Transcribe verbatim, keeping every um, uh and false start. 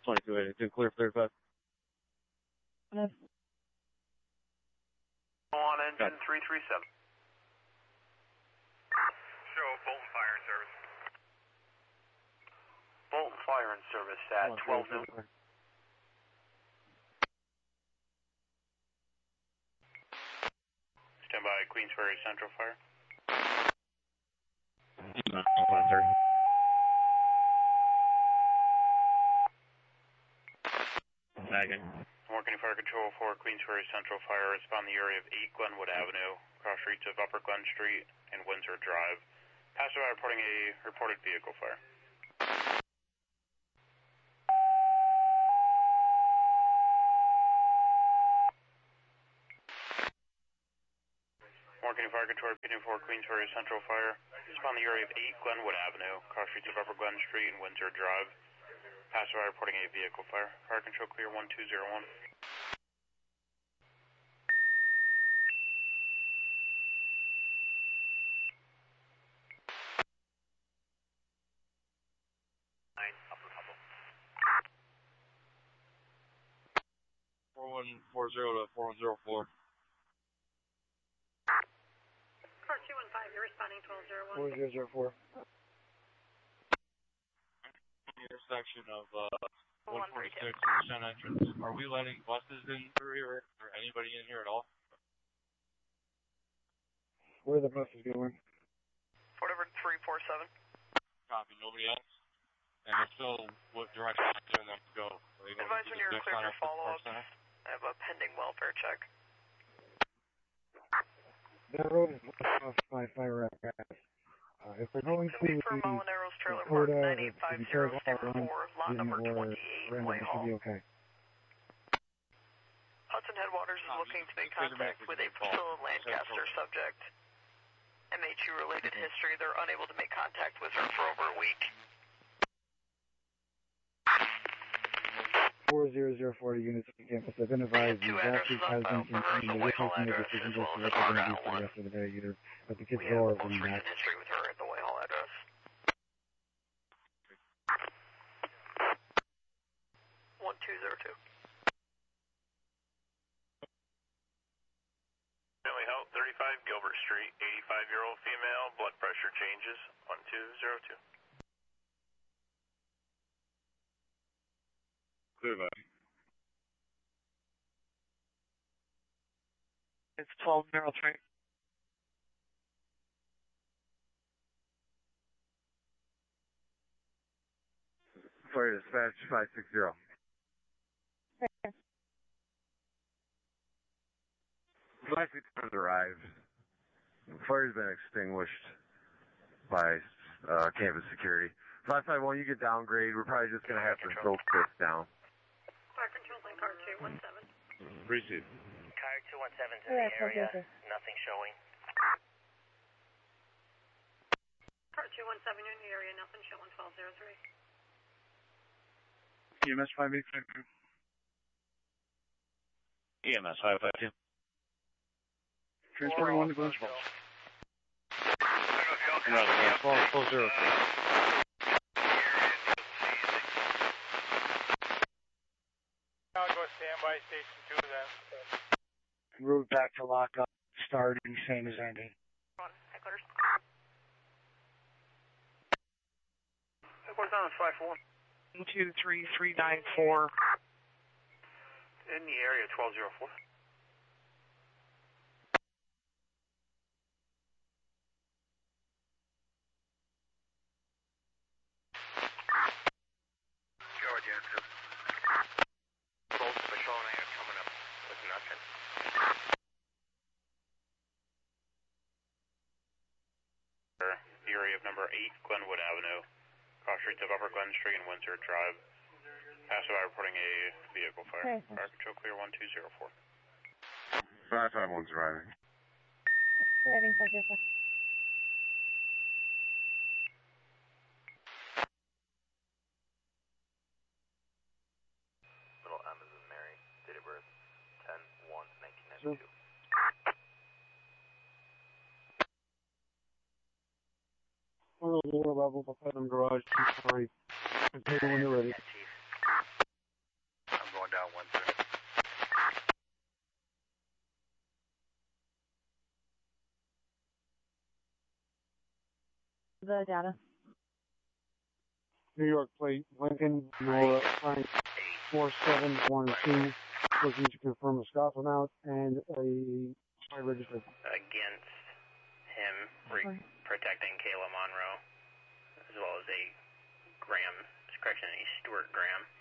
twenty-two eighty, two clear for thirty-five. Yes. On engine three three seven. Show Bolton Fire and Service. Bolton Fire and Service at twelve noon. Stand by Queensbury Central Fire. Bagging. Moore County Fire Control for Queensbury Central Fire. Respond the area of eight Glenwood Avenue, cross streets of Upper Glen Street and Windsor Drive. Passerby reporting a reported vehicle fire. Moore County Fire Control repeating for Queensbury Central Fire. Respond the area of eight Glenwood Avenue, cross streets of Upper Glen Street and Windsor Drive. Passerby reporting a vehicle fire. Fire control clear one two zero one. Nine, upper couple. four one four zero to four one zero four. Car two one five, you're responding twelve zero one. four zero zero four. Intersection of uh, one forty-six and the Sun entrance. Are we letting buses in through here or anybody in here at all? Where are the buses going? Fort Everett three four seven. Copy, nobody else? And if so, what direction do them to go? Are they going Advise to when you're the clear Center for follow-up. Center? I have a pending welfare check. That road is blocked off by fire apparatus. Uh, if they're going to the for Molinero's Trailer Park Dakota, nine eight five zero zero four, lot in number or twenty-eight, Brandon, it should Whitehall. be okay. Hudson Headwaters is Um, looking to make consider contact making with a a call. Priscilla Lancaster subject. M H U related history, they're unable to make contact with her for over a week. four zero zero four to units on campus have been advised the exactly has been continued. They will take no decisions as to what they're going to do for the rest of the day either. But the kids We go have or the most running back. recent history with her at the Whitehall address. one two zero two. Family Health, thirty-five Gilbert Street, eighty-five-year-old female, blood pressure changes, one two zero two. Clear by. It's twelve zero three. Fire dispatch five six zero. Five six has arrived. The fire's been extinguished by uh, campus security. five five one, you get downgrade. We're probably just going to have to soak this down. Fire control on car two one seven. Receive. Car two one seven's in the area, nothing showing. Car two one seven, you're in the area, nothing showing twelve zero three. E M S five eight five two. E M S five five two. Transporting one to Village Falls. Falls, full zero. I'll go standby station two then. Route back to lockup, starting same as ending. On, headquarters. Headquarters on five four. two three three nine four. In the area, twelve zero four. Georgia, two. Both patrol and I are coming up with nothing. The area of number eight Glenwood Avenue, cross streets of Upper Glen Street and Windsor Drive. Passerby reporting a vehicle fire. Okay. Fire control clear one two zero four. five five one's arriving. Heading for zero four. Little M is in Mary, date of birth ten one nineteen ninety-two. Lower level, beside them garage, two story. Container when you're ready. Yeah, Chief. the data. New York plate, Lincoln, Nora, Frank, four seven one two, looking to confirm a stop amount and a high register. Against him re- protecting Kayla Monroe, as well as a Graham, correction, a Stuart Graham.